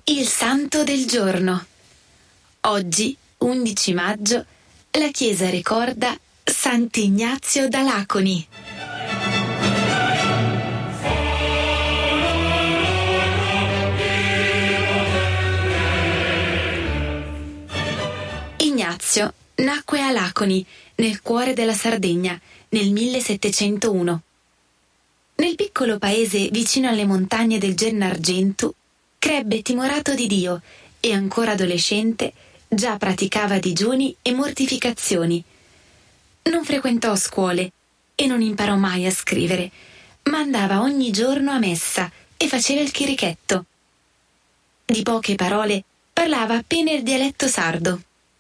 Il santo del giorno. Oggi, 11 maggio, la Chiesa ricorda Sant'Ignazio da Laconi. Ignazio nacque a Laconi, nel cuore della Sardegna, nel 1701. Nel piccolo paese vicino alle montagne del Gennargentu, crebbe timorato di Dio e ancora adolescente già praticava digiuni e mortificazioni. Non frequentò scuole e non imparò mai a scrivere, ma andava ogni giorno a messa e faceva il chirichetto. Di poche parole parlava appena il dialetto sardo.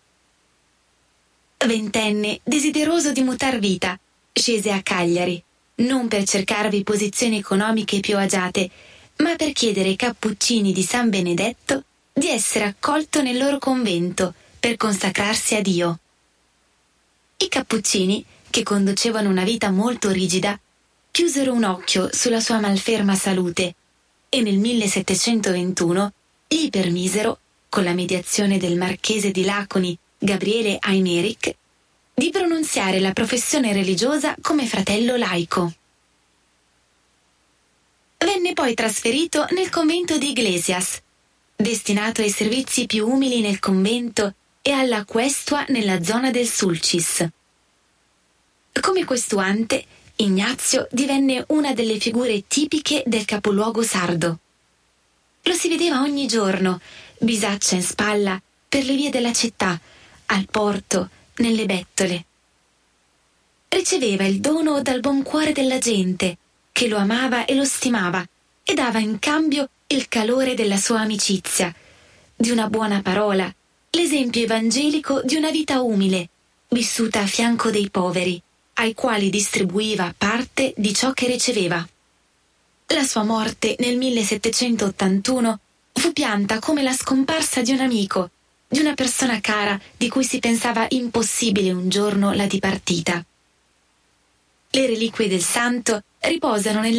Ventenne, desideroso di mutar vita, scese a Cagliari, non per cercarvi posizioni economiche più agiate, ma per chiedere ai cappuccini di San Benedetto di essere accolto nel loro convento per consacrarsi a Dio. I cappuccini, che conducevano una vita molto rigida, chiusero un occhio sulla sua malferma salute e nel 1721 gli permisero, con la mediazione del marchese di Laconi, Gabriele Aimeric, di pronunziare la professione religiosa come fratello laico. Venne poi trasferito nel convento di Iglesias, destinato ai servizi più umili nel convento e alla questua nella zona del Sulcis. Come questuante, Ignazio divenne una delle figure tipiche del capoluogo sardo. Lo si vedeva ogni giorno, bisaccia in spalla, per le vie della città, al porto, nelle bettole. Riceveva il dono dal buon cuore della gente, che lo amava e lo stimava, e dava in cambio il calore della sua amicizia, di una buona parola, l'esempio evangelico di una vita umile, vissuta a fianco dei poveri, ai quali distribuiva parte di ciò che riceveva. La sua morte nel 1781 fu pianta come la scomparsa di un amico, di una persona cara di cui si pensava impossibile un giorno la dipartita. Le reliquie del santo riposano nel